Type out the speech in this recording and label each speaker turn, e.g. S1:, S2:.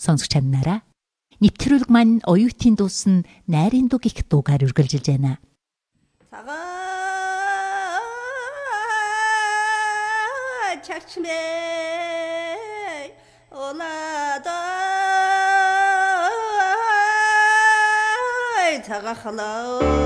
S1: Сонсогч нараа. Нэвтрүүлэг маань оюутын дуус нь найрын дуу гэх дуугаар үргэлжилж байна.
S2: Чачмэ олада цагахлаа